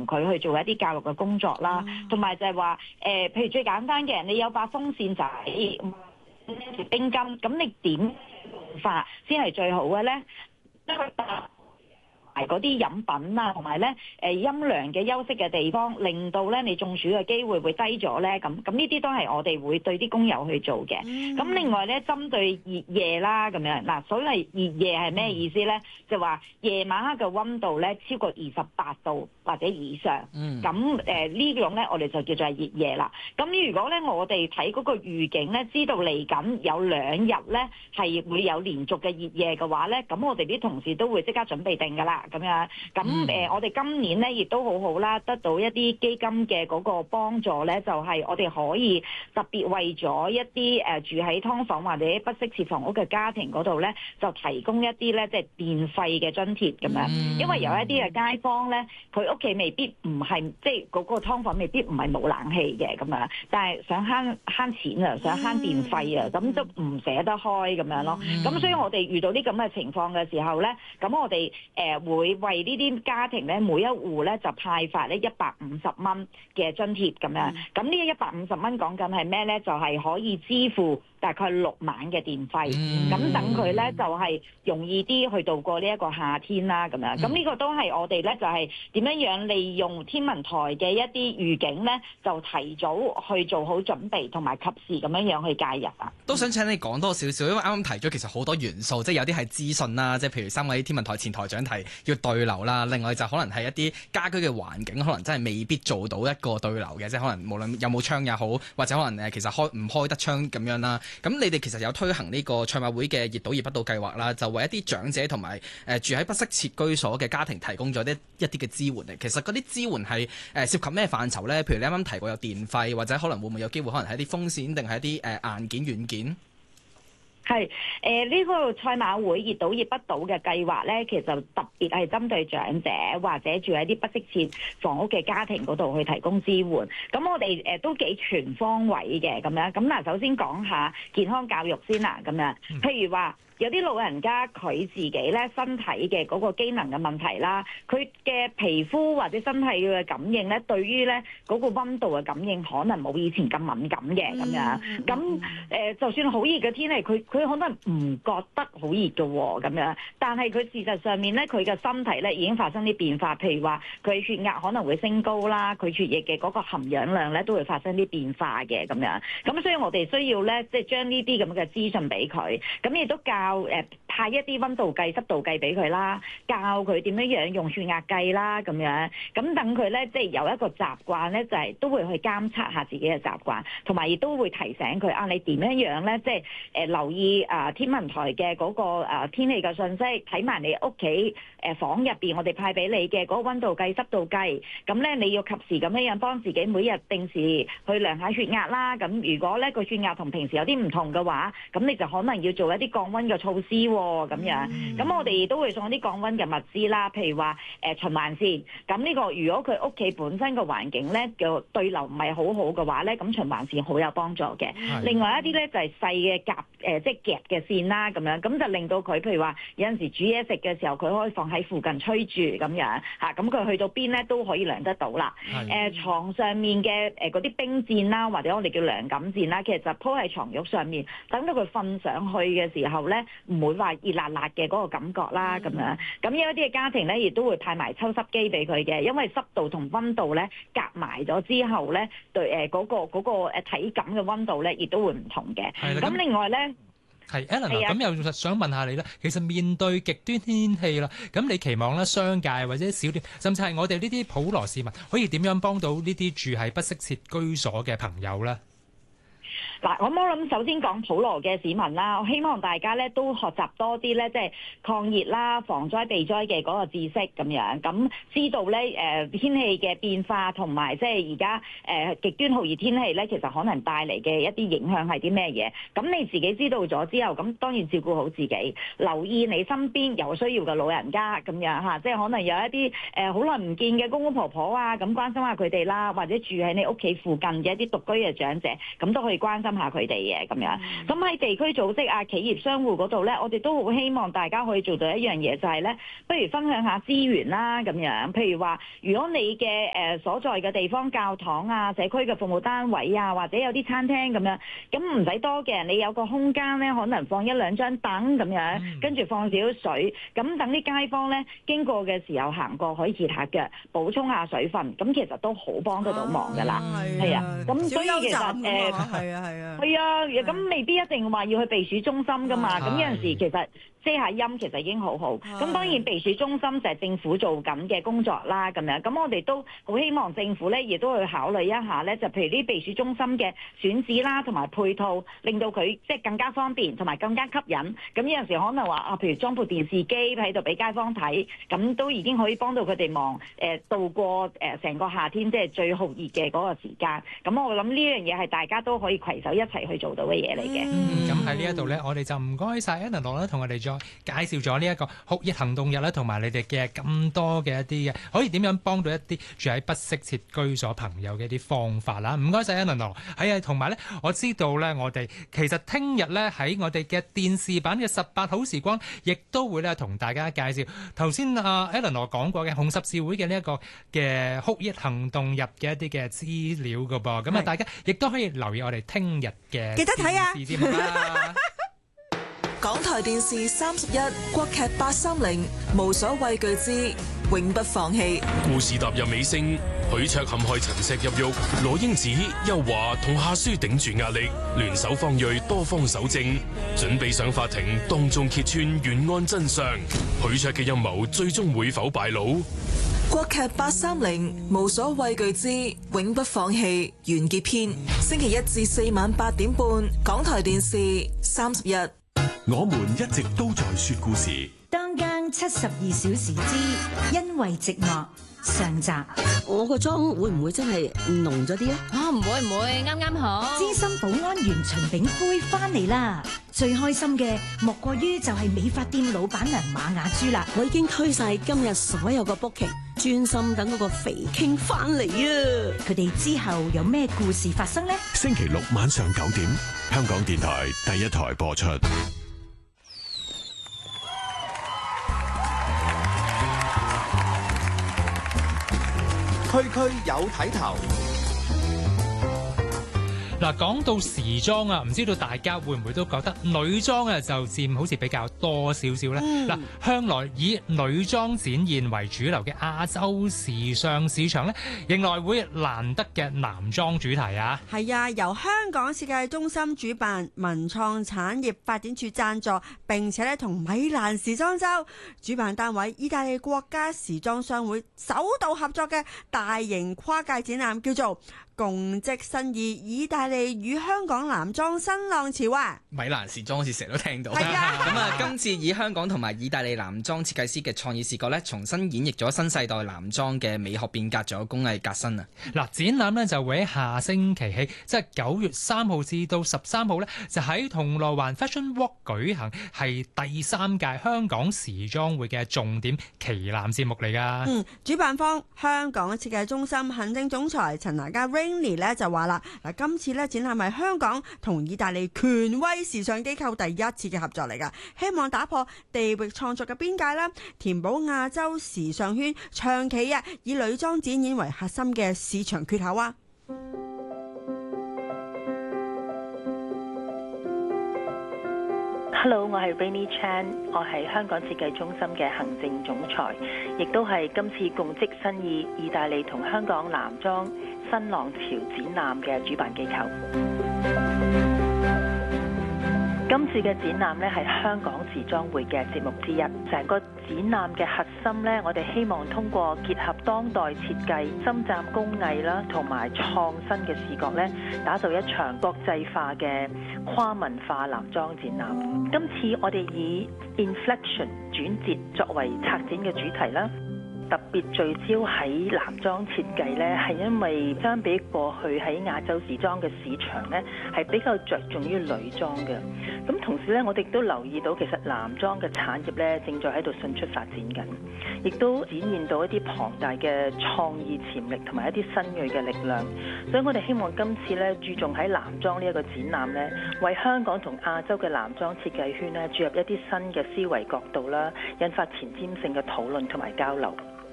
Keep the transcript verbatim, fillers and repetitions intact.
同佢去做一啲教育嘅工作啦，同埋、嗯、就係話誒，譬如最簡單嘅，你有把風扇仔、冰巾，咁你點法先係最好嘅咧？一個埋嗰啲飲品啊，同埋咧誒陰涼嘅休息嘅地方，令到咧你中暑嘅機會會低咗咧。咁咁呢啲都係我哋會對啲工友去做嘅。咁、嗯、另外咧，針對熱夜啦咁樣嗱，所謂熱夜係咩意思咧？嗯、就話夜晚黑嘅溫度咧超過二十八度或者以上。咁誒、嗯呃、呢種咧，我哋就叫做係熱夜啦。咁如果咧我哋睇嗰個預警咧，知道嚟緊有兩日咧係會有連續嘅熱夜嘅話咧，咁我哋啲同事都會即刻準備定㗎啦。咁樣，咁誒、呃，我哋今年咧亦都好好啦，得到一啲基金嘅嗰個幫助咧，就係、是、我哋可以特別為咗一啲誒、呃、住喺劏房或者不適切房屋嘅家庭嗰度咧，就提供一啲咧即係電費嘅津貼咁樣。嗯、因為有一啲嘅街坊咧，佢屋企未必唔係即係嗰個劏房未必唔係冇冷氣嘅咁樣，但係想慳慳錢啊，想慳電費啊，咁、嗯、都唔捨得開咁樣咯。咁、嗯、所以我哋遇到啲咁嘅情況嘅時候咧，咁我哋誒、呃、會為呢啲家庭咧，每一戶咧就派發咧一百五十蚊嘅津貼咁樣。咁呢一百五十蚊講緊係咩咧？就係、是、可以支付大概六晚嘅電費。咁、嗯、等佢咧就係、是、容易啲去度過呢一個夏天啦咁樣。咁呢、嗯、個都係我哋咧就係、是、點樣樣利用天文台嘅一啲預警咧，就提早去做好準備同埋及時咁樣樣去介入啊。 都想請你講多少少，因為啱啱提咗其實好多元素，即係有啲係資訊啦，即係譬如三位天文台前台長提要對流啦，另外就可能係一啲家居嘅環境，可能真係未必做到一個對流嘅，即係可能無論有冇窗也好，或者可能誒其實開唔開得窗咁樣啦。咁你哋其實有推行呢個賽馬會嘅熱島熱不島計劃啦，就為一啲長者同埋誒住喺不適切居所嘅家庭提供咗啲一啲嘅支援嚟。其實嗰啲支援係誒涉及咩範疇咧？譬如你啱啱提過有電費，或者可能會唔會有機會可能係一啲風扇，定係一啲誒硬件軟件？ 係誒呢個賽馬會熱島熱不島嘅計劃咧，其實特別係針對長者或者住喺啲不適切房屋嘅家庭嗰度去提供支援。咁我哋誒、呃、都幾全方位嘅咁樣。咁嗱，首先講下健康教育先啦，咁樣，譬如話。有啲老人家佢自己咧身體嘅嗰個機能嘅問題啦，佢嘅皮膚或者身體嘅感應咧，對於咧嗰個溫度嘅感應可能冇以前咁敏感嘅咁樣。咁誒、呃，就算好熱嘅天氣，佢佢可能唔覺得好熱嘅喎咁樣。但係佢事實上面咧，佢嘅身體咧已經發生啲變化，譬如話佢血壓可能會升高啦，佢血液嘅嗰個含氧量咧都會發生啲變化嘅咁樣。咁所以我哋需要咧，即係將呢啲咁嘅資訊俾佢，咁亦都教。教誒派一啲溫度計、濕度計俾佢啦，教佢點樣樣用血壓計啦，咁樣咁等佢咧，即係有一個習慣咧，就係、是、都會去監測下自己嘅習慣，同埋亦都會提醒佢啊，你點樣樣咧，即係誒、呃、留意啊天文台嘅嗰、那個啊、呃、天氣嘅信息，睇埋你屋企誒房入邊，我哋派俾你嘅嗰個溫度計、濕度計，咁咧你要及時咁樣樣幫自己每日定時去量下血壓啦。咁如果咧個血壓同平時有啲唔同嘅話，咁你就可能要做一啲降溫嘅措施喎、哦，咁樣，咁、嗯、我哋都會送一啲降溫嘅物資啦，譬如話誒、呃、循環扇，咁呢、這個如果佢屋企本身嘅環境咧嘅對流唔係好好嘅話咧，咁循環扇好有幫助嘅。的另外一啲咧就係、是、細嘅夾誒、呃，即係夾嘅線啦，咁樣，咁就令到佢譬如話有陣時煮嘢食嘅時候，佢可以放喺附近吹住咁樣嚇，咁、啊、佢去到邊咧都可以量得到啦。誒的、呃、床上面嘅誒嗰啲冰墊啦，或者我哋叫涼感墊啦，其實就鋪喺床褥上面，等到佢瞓上去嘅時候咧，唔會話熱辣辣嘅嗰個感覺啦，咁樣。咁有一啲嘅家庭咧，亦都會派埋抽濕機俾佢嘅，因為濕度同溫度咧夾埋咗之後咧，對誒嗰個嗰個誒體感嘅溫度咧，亦都會唔同嘅。咁另外咧， 係 Ellen 咁又想問下你咧，其實面對極端天氣啦，咁你期望咧商界或者小店，甚至係我哋呢啲普羅市民，可以點樣幫到呢啲住喺不適切居所嘅朋友咧？ 嗱，我冇諗首先講普羅嘅市民啦，我希望大家咧都學習多啲咧，即係抗熱啦、防災避災嘅嗰個知識咁樣，咁知道咧誒、呃、天氣嘅變化同埋即係而家誒極端酷熱天氣咧，其實可能帶嚟嘅一啲影響係啲咩嘢？咁你自己知道咗之後，咁當然照顧好自己，留意你身邊有需要嘅老人家咁樣嚇，即係可能有一啲誒好耐唔見嘅公公婆婆啊，咁關心下佢哋啦，或者住喺你屋企附近嘅一啲獨居嘅長者，咁都可以關心關下佢哋嘅咁樣。咁喺地區組織啊、企業商戶嗰度咧，我哋都好希望大家可以做到一樣嘢，就係咧，不如分享下資源啦咁樣。譬如話，如果你嘅誒所在嘅地方教堂啊、社區嘅服務單位啊，或者有啲餐廳咁樣，咁唔使多嘅，你有個空間咧，可能放一兩張凳咁樣，跟住放少少水，咁等啲街坊咧經過嘅時候行過可以熱下腳，補充下水分，咁其實都好幫得到忙噶啦。係啊，咁所以其實誒係啊係啊係啊，咁未必一定話要去避暑中心噶嘛。咁有陣時其實遮下陰其實已經好好。咁當然避暑中心就係政府做緊嘅工作啦，咁樣。咁我哋都好希望政府咧亦都去考慮一下咧，就譬如啲避暑中心嘅選址啦，同埋配套，令到佢即係更加方便，同埋更加吸引。咁有陣時可能話啊，譬如裝部電視機喺度俾街坊睇，咁都已經可以幫到佢哋望誒度過誒成個夏天即係最酷熱嘅嗰個時間。咁我諗呢樣嘢係大家都可以攜手一齊去做到嘅嘢嚟嘅。 嗯，咁喺呢一度咧，我哋就唔該晒 Eleanor 啦，同我哋再介紹咗呢一個酷熱行動日啦，同埋你哋嘅咁多嘅一啲嘅可以點樣幫到一啲住喺不適切居所朋友嘅一啲方法啦。唔該晒 Eleanor。係啊，同埋咧，我知道咧，我哋其實聽日咧喺我哋嘅電視版嘅十八好時光，亦都會咧同大家介紹頭先阿 Eleanor 講過嘅紅十字會嘅呢一個嘅酷熱行動日嘅一啲嘅資料噶噃。咁啊，大家亦都可以留意我哋聽日嘅記得睇啊電視節目啦。 港台電視三十一國劇八三零無所畏懼之永不放棄。 故事踏入尾聲，許卓陷害陳石入獄，羅英子、邱華同夏書頂住壓力，聯手方銳多方搜證，準備上法庭當眾揭穿懸案真相。許卓嘅陰謀最終會否敗露？ 國劇八三零無所畏懼之永不放棄完結篇，星期一至四晚八點半，港台電視三十一。 我們一直都在說故事。 當間七十二小時之因為寂寞上集。 我個妝會唔會真係濃咗啲啊？ 啊，唔會唔會，啱啱好。 資深保安員秦炳輝翻嚟啦！最開心嘅莫過於就係美髮店老闆娘馬雅珠啦。 我已經推晒今日所有個 booking，專心等嗰個肥傾翻嚟啊！ 佢哋之後有咩故事發生呢？ 星期六晚上九點，香港電台第一台播出。 區區有睇頭。 嗱，講到時裝啊，唔知道大家會唔會都覺得女裝啊就佔好似比較多少少咧？嗱、嗯，向來以女裝展現為主流嘅亞洲時尚市場咧，迎來會難得嘅男裝主題啊！ 係啊，由香港設計中心主辦，文創產業發展處贊助，並且咧同米蘭時裝周主辦單位意大利國家時裝商會首度合作嘅大型跨界展覽，叫做共織新意，意大利與香港男裝新浪潮啊！ 米蘭時裝好似成日都聽到。咁啊， 啊，今次以香港同埋意大利男裝設計師嘅創意視角咧，重新演繹咗新世代男裝嘅美學變革，仲有工藝革新啊！ 嗱，展覽呢就會喺下星期起，即係九月三號至到十三號呢，就喺銅鑼灣 Fashion Walk 舉行，係第三屆香港時裝會嘅重點旗艦節目嚟㗎。 嗯，主辦方香港設計中心行政總裁陳娜嘉 Rainy 咧就話啦，嗱，今次咧展覽係香港同意大利權威時尚機構第一次嘅合作嚟噶，希望打破地域創作嘅邊界啦，填補亞洲時尚圈長期啊以女裝展演為核心嘅市場缺口啊。 Hello， 我係 Rainy Chan， 我係香港設計中心嘅行政總裁，亦都係今次共織新意意大利同香港男裝新浪潮展覽嘅主辦機構。今次嘅展覽呢係香港時裝會嘅節目之一。成個展覽嘅核心呢，我哋希望通過結合當代設計、深湛工藝啦，同埋創新嘅視覺呢，打造一場國際化嘅跨文化男裝展覽。今次我哋以 inflection 轉折作為策展嘅主題啦。特別聚焦喺男裝設計呢，係因為相比過去喺亞洲時裝嘅市場呢，係比較着重於女裝嘅。咁同時咧，我哋亦都留意到其實男裝嘅產業咧正在喺度迅速發展緊，亦都展現到一啲龐大嘅創意潛力同埋一啲新鋭嘅力量。所以我哋希望今次咧注重喺男裝呢一個展覽咧，為香港同亞洲嘅男裝設計圈咧注入一啲新嘅思維角度啦，引發前瞻性嘅討論同埋交流。